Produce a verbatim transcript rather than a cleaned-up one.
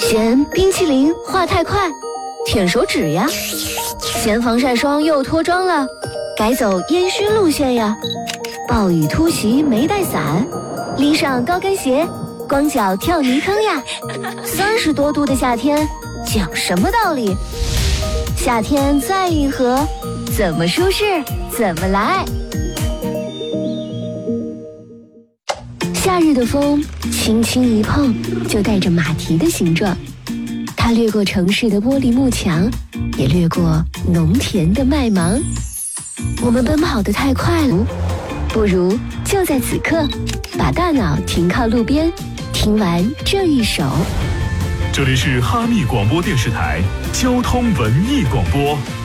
嫌冰淇淋化太快，舔手指呀；嫌防晒霜又脱妆了，改走烟熏路线呀。暴雨突袭没带伞，拎上高跟鞋，光脚跳泥坑呀。三十多度的夏天，讲什么道理？夏天再硬核，怎么舒适怎么来。夏日的风轻轻一碰，就带着马蹄的形状，它掠过城市的玻璃幕墙，也掠过农田的麦芒。我们奔跑得太快了，不如就在此刻把大脑停靠路边，听完这一首。 这里是哈密广播电视台交通文艺广播。